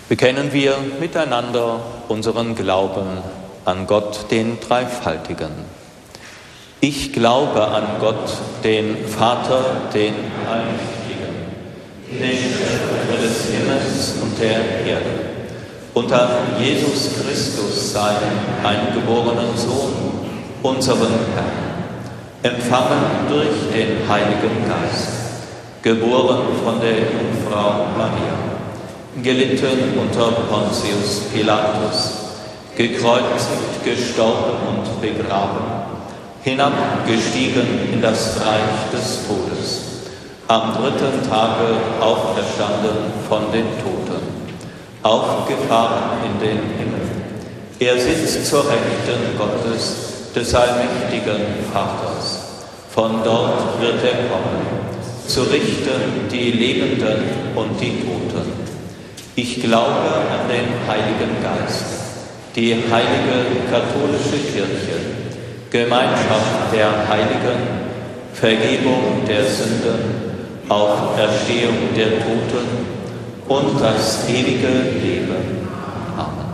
Bekennen wir miteinander unseren Glauben an Gott, den Dreifaltigen. Ich glaube an Gott, den Vater, den Allmächtigen, den Schöpfer des Himmels und der Erde, und an Jesus Christus, seinen eingeborenen Sohn, unseren Herrn, empfangen durch den Heiligen Geist, geboren von der Jungfrau Maria, gelitten unter Pontius Pilatus, gekreuzigt, gestorben und begraben, hinabgestiegen in das Reich des Todes, am dritten Tage auferstanden von den Toten, aufgefahren in den Himmel. Er sitzt zur Rechten Gottes, des allmächtigen Vaters. Von dort wird er kommen, zu richten die Lebenden und die Toten. Ich glaube an den Heiligen Geist, die heilige katholische Kirche, Gemeinschaft der Heiligen, Vergebung der Sünden, Auferstehung der Toten und das ewige Leben. Amen.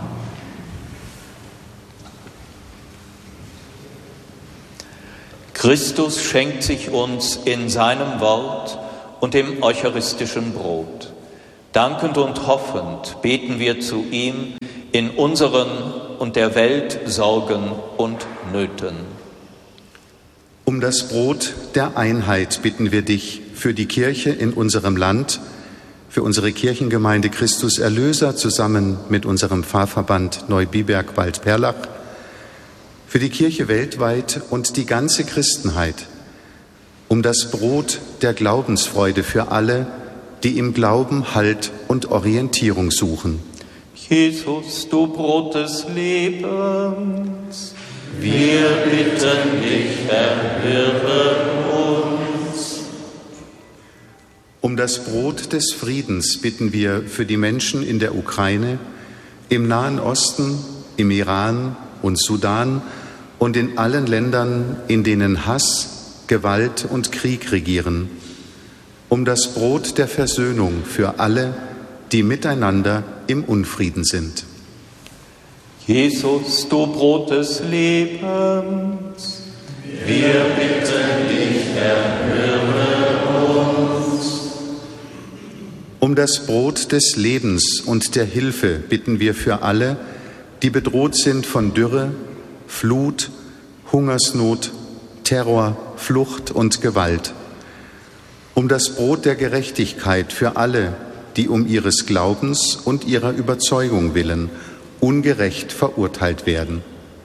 Christus schenkt sich uns in seinem Wort und im eucharistischen Brot. Dankend und hoffend beten wir zu ihm in unseren und der Welt Sorgen und Nöten. Um das Brot der Einheit bitten wir dich für die Kirche in unserem Land, für unsere Kirchengemeinde Christus Erlöser zusammen mit unserem Pfarrverband Neubiberg-Waldperlach, für die Kirche weltweit und die ganze Christenheit, um das Brot der Glaubensfreude für alle, die im Glauben Halt und Orientierung suchen. Jesus, du Brot des Lebens, wir bitten dich, erhöre uns. Um das Brot des Friedens bitten wir für die Menschen in der Ukraine, im Nahen Osten, im Iran und Sudan und in allen Ländern, in denen Hass, Gewalt und Krieg regieren. Um das Brot der Versöhnung für alle, die miteinander im Unfrieden sind. Jesus, du Brot des Lebens, wir bitten dich, erhöre uns. Um das Brot des Lebens und der Hilfe bitten wir für alle, die bedroht sind von Dürre, Flut, Hungersnot, Terror, Flucht und Gewalt. Um das Brot der Gerechtigkeit für alle, die um ihres Glaubens und ihrer Überzeugung willen ungerecht verurteilt werden.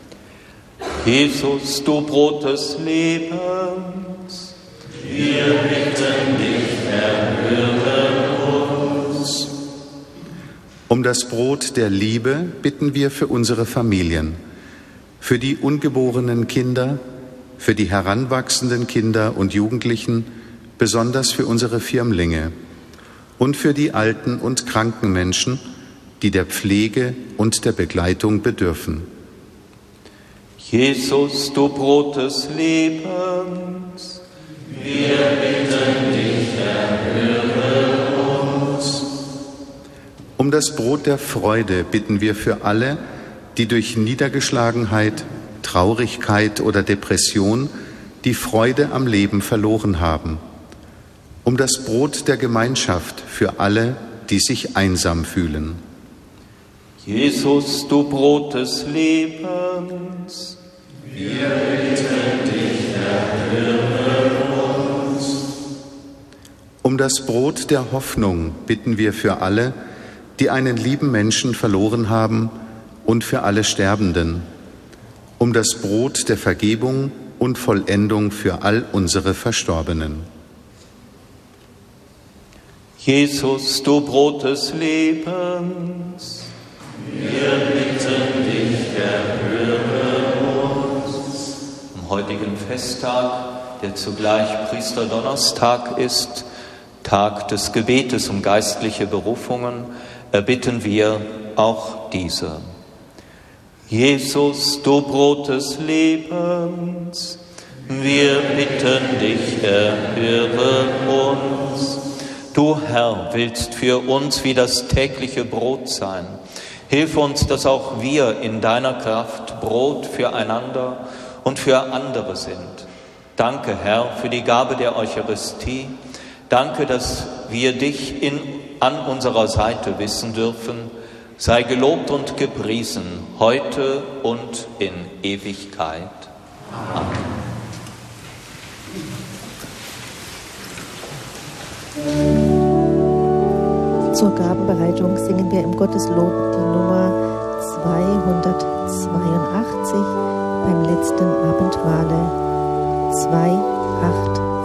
Jesus, du Brot des Lebens, wir bitten dich, erhöre uns. Um das Brot der Liebe bitten wir für unsere Familien, für die ungeborenen Kinder, für die heranwachsenden Kinder und Jugendlichen, besonders für unsere Firmlinge und für die alten und kranken Menschen, die der Pflege und der Begleitung bedürfen. Jesus, du Brot des Lebens, wir bitten dich, erhöre uns. Um das Brot der Freude bitten wir für alle, die durch Niedergeschlagenheit, Traurigkeit oder Depression die Freude am Leben verloren haben. Um das Brot der Gemeinschaft für alle, die sich einsam fühlen. Jesus, du Brot des Lebens, wir bitten dich, erhöre uns. Um das Brot der Hoffnung bitten wir für alle, die einen lieben Menschen verloren haben und für alle Sterbenden. Um das Brot der Vergebung und Vollendung für all unsere Verstorbenen. Jesus, du Brot des Lebens, wir bitten dich, erhöre uns. am heutigen Festtag, der zugleich Priesterdonnerstag ist, Tag des Gebetes um geistliche Berufungen, erbitten wir auch diese. Jesus, du Brot des Lebens, wir bitten dich, erhöre uns. Du, Herr, willst für uns wie das tägliche Brot sein. Hilf uns, dass auch wir in deiner Kraft Brot füreinander und für andere sind. Danke, Herr, für die Gabe der Eucharistie. Danke, dass wir dich an unserer Seite wissen dürfen. Sei gelobt und gepriesen, heute und in Ewigkeit. Amen. Zur Gabenbereitung singen wir im Gotteslob die Nummer 282 beim letzten Abendmahle 282.